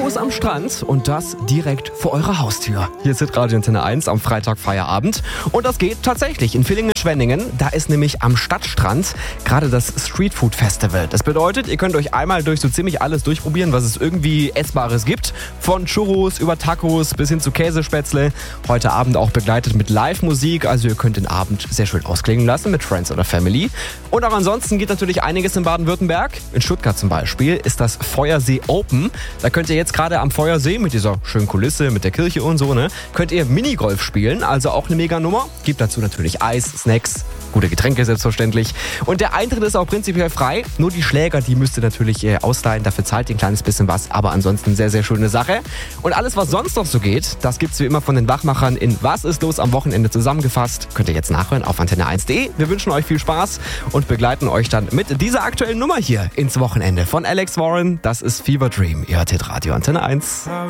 Churros am Strand und das direkt vor eurer Haustür. Hier ist Radio Antenne 1 am Freitag Feierabend. Und das geht tatsächlich in Villingen-Schwenningen. Da ist nämlich am Stadtstrand gerade das Street Food Festival. Das bedeutet, ihr könnt euch einmal durch so ziemlich alles durchprobieren, was es irgendwie Essbares gibt. Von Churros über Tacos bis hin zu Käsespätzle. Heute Abend auch begleitet mit Live-Musik. Also ihr könnt den Abend sehr schön ausklingen lassen mit Friends oder Family. Und auch ansonsten geht natürlich einiges in Baden-Württemberg. In Stuttgart zum Beispiel ist das Feuersee Open. Da könnt ihr jetzt gerade am Feuersee mit dieser schönen Kulisse, mit der Kirche und so, könnt ihr Minigolf spielen. Also auch eine Mega-Nummer. Gibt dazu natürlich Eis, Snacks, gute Getränke selbstverständlich. Und der Eintritt ist auch prinzipiell frei. Nur die Schläger, die müsst ihr natürlich ausleihen. Dafür zahlt ihr ein kleines bisschen was. Aber ansonsten sehr, sehr schöne Sache. Und alles, was sonst noch so geht, das gibt's wie immer von den Wachmachern in Was ist los am Wochenende zusammengefasst. Könnt ihr jetzt nachhören auf antenne1.de. Wir wünschen euch viel Spaß und begleiten euch dann mit dieser aktuellen Nummer hier ins Wochenende von Alex Warren. Das ist Fever Dream. Ihr hört hier Radio Antenne 1.